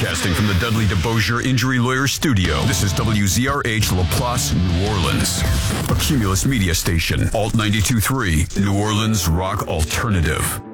Broadcasting from the Dudley DeBosier Injury Lawyer Studio, this is WZRH LaPlace, New Orleans. A Cumulus Media Station, Alt 92.3, New Orleans Rock Alternative.